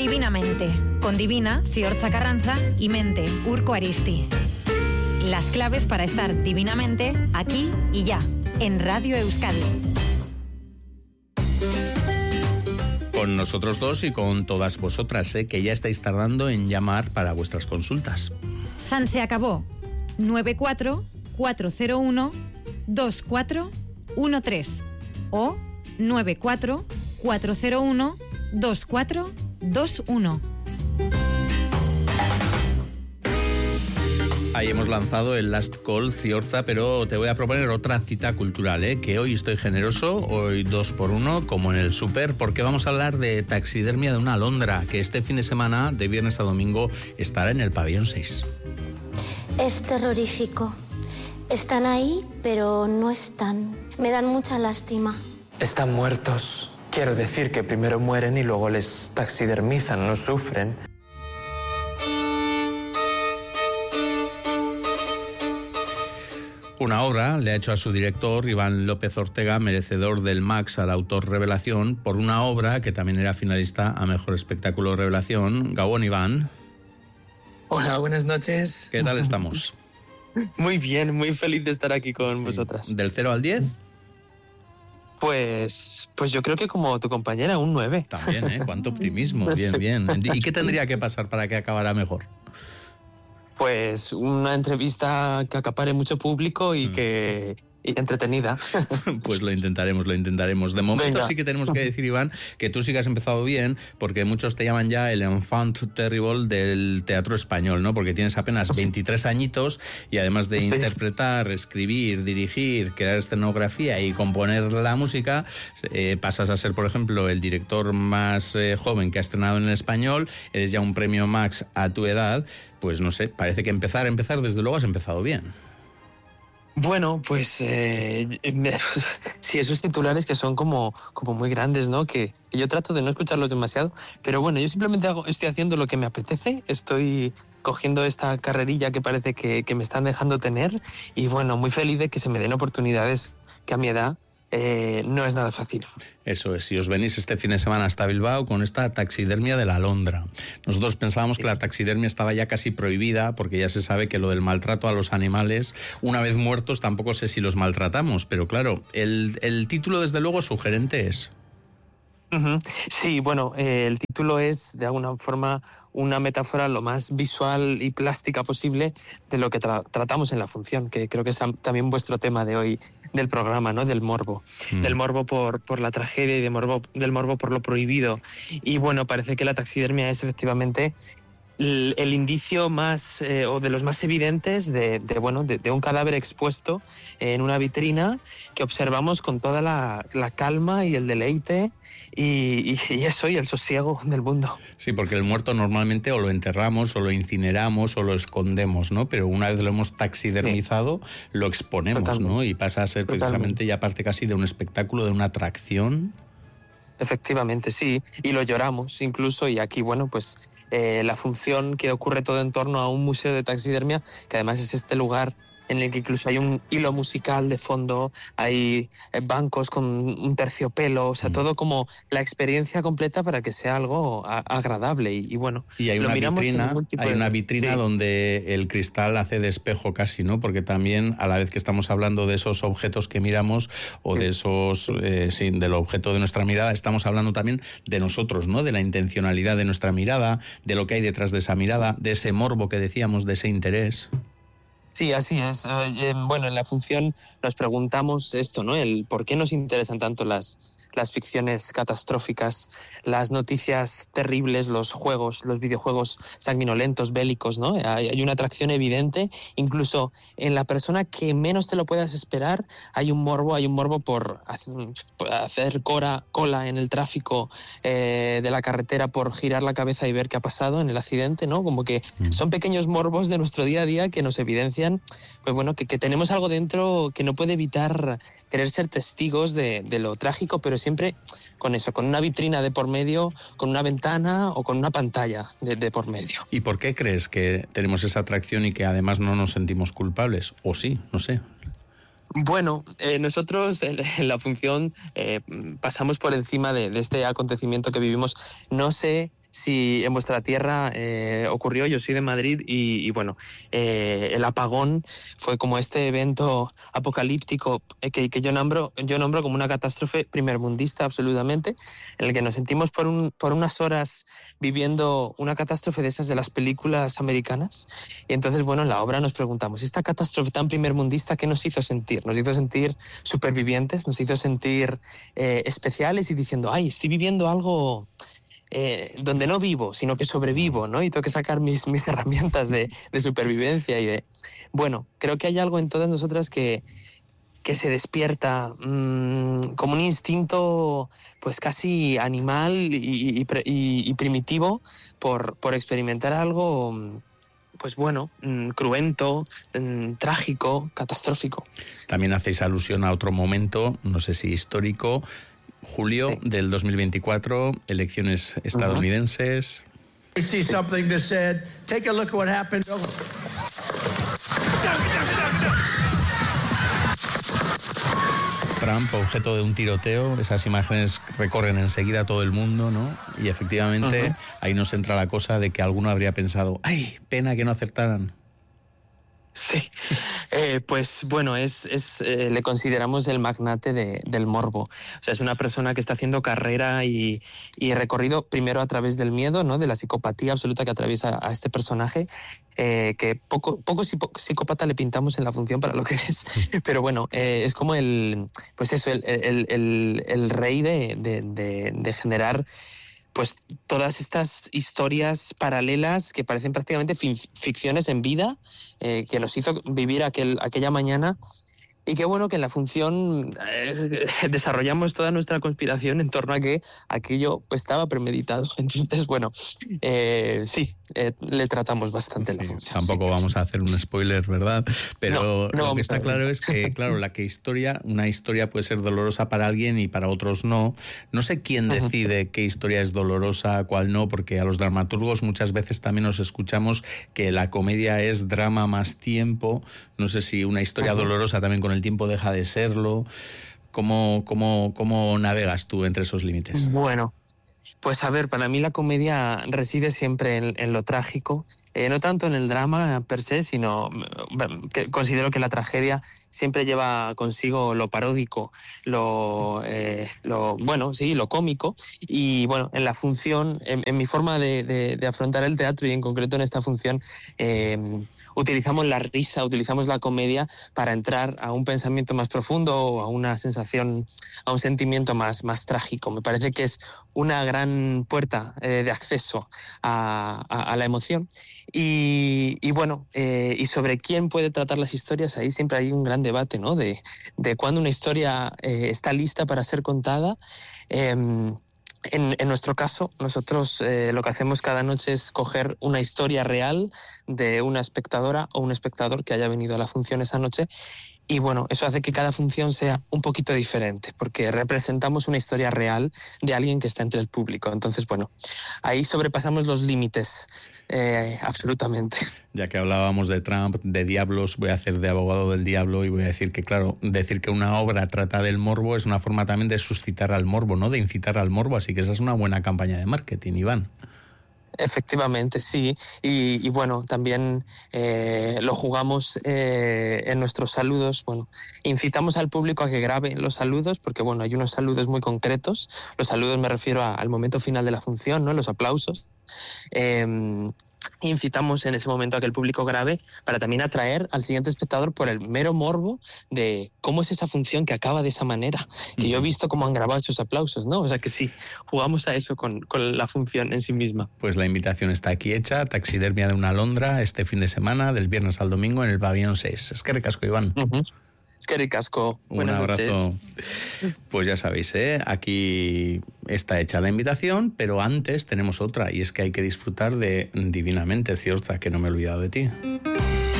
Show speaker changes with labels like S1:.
S1: Divinamente, con Divina, Ziortza Carranza y Mente, Urko Aristi. Las claves para estar divinamente aquí y ya, en Radio Euskadi.
S2: Con nosotros dos y con todas vosotras, que ya estáis tardando en llamar para vuestras consultas.
S1: San se acabó. 94-401-2413 o 94-401-2421.
S2: Ahí hemos lanzado el Last Call, Ziortza, pero te voy a proponer otra cita cultural, que hoy estoy generoso, hoy 2x1, como en el súper, porque vamos a hablar de taxidermia de una alondra, que este fin de semana, de viernes a domingo, estará en el pabellón 6.
S3: Es terrorífico. Están ahí, pero no están. Me dan mucha lástima.
S4: Están muertos. Quiero decir que primero mueren y luego les taxidermizan, no sufren.
S2: Una obra le ha hecho a su director, Iván López Ortega, merecedor del Max al autor revelación, por una obra que también era finalista a Mejor Espectáculo Revelación. Gabón, Iván.
S5: Hola, buenas noches.
S2: ¿Qué tal estamos?
S5: Muy bien, muy feliz de estar aquí con vosotras.
S2: ¿Del 0 al 10?
S5: Pues yo creo que como tu compañera, un 9.
S2: También, Cuánto optimismo. Bien, bien. ¿Y qué tendría que pasar para que acabara mejor?
S5: Pues una entrevista que acapare mucho público y y entretenida.
S2: Pues lo intentaremos. De momento
S5: Venga.
S2: Sí que tenemos que decir, Iván, que tú sí que has empezado bien, porque muchos te llaman ya el enfant terrible del teatro español, ¿no? Porque tienes apenas 23 añitos y además de interpretar, escribir, dirigir, crear escenografía y componer la música, pasas a ser, por ejemplo, el director más joven que ha estrenado en el español, eres ya un premio Max a tu edad, pues no sé, parece que empezar, desde luego has empezado bien.
S5: Bueno, pues sí, esos titulares que son como muy grandes, ¿no? Que yo trato de no escucharlos demasiado, pero bueno, yo simplemente estoy haciendo lo que me apetece, estoy cogiendo esta carrerilla que parece que me están dejando tener y bueno, muy feliz de que se me den oportunidades que a mi edad no es nada fácil.
S2: Eso es, si os venís este fin de semana hasta Bilbao con esta taxidermia de la alondra. Nosotros pensábamos que la taxidermia estaba ya casi prohibida, porque ya se sabe que lo del maltrato a los animales, una vez muertos, tampoco sé si los maltratamos, pero claro, el título desde luego sugerente es...
S5: Sí, bueno, el título es de alguna forma una metáfora lo más visual y plástica posible de lo que tratamos en la función, que creo que es también vuestro tema de hoy del programa, ¿no? Del morbo. Del morbo por la tragedia y del morbo por lo prohibido. Y bueno, parece que la taxidermia es efectivamente el indicio más o de los más evidentes de un cadáver expuesto en una vitrina que observamos con toda la calma y el deleite y eso y el sosiego del mundo.
S2: Sí, porque el muerto normalmente o lo enterramos o lo incineramos o lo escondemos, ¿no? Pero una vez lo hemos taxidermizado, lo exponemos, totalmente, ¿no? Y pasa a ser precisamente ya parte casi de un espectáculo, de una atracción.
S5: Efectivamente, sí, y lo lloramos incluso, y aquí, bueno, pues la función que ocurre todo en torno a un museo de taxidermia, que además es este lugar en el que incluso hay un hilo musical de fondo, hay bancos con un terciopelo, o sea, todo como la experiencia completa para que sea algo agradable y bueno.
S2: Y hay una vitrina, donde el cristal hace de espejo casi, ¿no? Porque también a la vez que estamos hablando de esos objetos que miramos o de esos, del objeto de nuestra mirada, estamos hablando también de nosotros, ¿no? De la intencionalidad de nuestra mirada, de lo que hay detrás de esa mirada, de ese morbo que decíamos, de ese interés.
S5: Sí, así es. Bueno, en la función nos preguntamos esto, ¿no? El por qué nos interesan tanto las ficciones catastróficas, las noticias terribles, los videojuegos sanguinolentos, bélicos, ¿no? Hay una atracción evidente, incluso en la persona que menos te lo puedas esperar, hay un morbo por hacer cola en el tráfico de la carretera, por girar la cabeza y ver qué ha pasado en el accidente, ¿no? Como que son pequeños morbos de nuestro día a día que nos evidencian, pues bueno, que tenemos algo dentro que no puede evitar querer ser testigos de lo trágico, pero siempre con eso, con una vitrina de por medio, con una ventana o con una pantalla de por medio.
S2: ¿Y por qué crees que tenemos esa atracción y que además no nos sentimos culpables? ¿O sí? No sé.
S5: Bueno, nosotros en la función pasamos por encima de este acontecimiento que vivimos. No sé si en vuestra tierra ocurrió. Yo soy de Madrid y bueno, el apagón fue como este evento apocalíptico que yo nombro como una catástrofe primermundista absolutamente, en el que nos sentimos por unas horas viviendo una catástrofe de esas de las películas americanas. Y entonces, bueno, en la obra nos preguntamos, ¿esta catástrofe tan primermundista qué nos hizo sentir? Nos hizo sentir supervivientes, nos hizo sentir especiales y diciendo, ay, estoy viviendo algo donde no vivo, sino que sobrevivo, ¿no? Y tengo que sacar mis herramientas de supervivencia y de... Bueno, creo que hay algo en todas nosotras que se despierta como un instinto pues casi animal y primitivo por experimentar algo pues bueno, cruento, trágico, catastrófico.
S2: También hacéis alusión a otro momento, no sé si histórico, julio del 2024, elecciones estadounidenses.
S6: I see something that said, take a look at what happened.
S2: Trump, objeto de un tiroteo, esas imágenes recorren enseguida todo el mundo, ¿no? Y efectivamente ahí nos entra la cosa de que alguno habría pensado, ¡ay, pena que no acertaran!
S5: Sí, pues bueno, le consideramos el magnate del morbo. O sea, es una persona que está haciendo carrera y recorrido primero a través del miedo, ¿no? De la psicopatía absoluta que atraviesa a este personaje, que poco psicópata le pintamos en la función para lo que es, pero bueno, es como el rey de generar pues todas estas historias paralelas que parecen prácticamente ficciones en vida, que nos hizo vivir aquella mañana, y qué bueno que en la función desarrollamos toda nuestra conspiración en torno a que aquello estaba premeditado. Entonces, bueno, sí, le tratamos bastante la función.
S2: Tampoco vamos a hacer un spoiler, ¿verdad? Pero
S5: no
S2: lo que está claro es que, claro, una historia puede ser dolorosa para alguien y para otros no. No sé quién decide qué historia es dolorosa, cuál no, porque a los dramaturgos muchas veces también nos escuchamos que la comedia es drama más tiempo. No sé si una historia dolorosa también con el tiempo deja de serlo. ¿Cómo navegas tú entre esos límites?
S5: Bueno, pues a ver, para mí la comedia reside siempre en lo trágico, no tanto en el drama per se, sino que considero que la tragedia siempre lleva consigo lo paródico, lo cómico. Y bueno, en la función, en mi forma de afrontar el teatro y en concreto en esta función, utilizamos la risa, utilizamos la comedia para entrar a un pensamiento más profundo o a una sensación, a un sentimiento más trágico. Me parece que es una gran puerta de acceso a la emoción. Y bueno, y sobre quién puede tratar las historias, ahí siempre hay un gran debate, ¿no? De cuándo una historia está lista para ser contada. En nuestro caso, nosotros lo que hacemos cada noche es coger una historia real de una espectadora o un espectador que haya venido a la función esa noche, y bueno, eso hace que cada función sea un poquito diferente, porque representamos una historia real de alguien que está entre el público. Entonces, bueno, ahí sobrepasamos los límites, absolutamente.
S2: Ya que hablábamos de Trump, de diablos, voy a hacer de abogado del diablo y voy a decir que, claro, decir que una obra trata del morbo es una forma también de suscitar al morbo, ¿no? De incitar al morbo, así que esa es una buena campaña de marketing, Iván.
S5: Efectivamente, sí. Y bueno, también lo jugamos en nuestros saludos. Bueno, incitamos al público a que grabe los saludos, porque bueno, hay unos saludos muy concretos. Los saludos me refiero al momento final de la función, ¿no? Los aplausos. Incitamos en ese momento a que el público grabe para también atraer al siguiente espectador por el mero morbo de cómo es esa función que acaba de esa manera, que yo he visto cómo han grabado esos aplausos, ¿no? O sea que sí, jugamos a eso con la función en sí misma.
S2: Pues la invitación está aquí hecha, Taxidermia de una Alondra, este fin de semana, del viernes al domingo, en el Pabellón 6. Es que ricasco, Iván.
S5: Es que ricasco.
S2: Un abrazo. Pues ya sabéis, aquí está hecha la invitación, pero antes tenemos otra, y es que hay que disfrutar de Divinamente, Ziorza, que no me he olvidado de ti.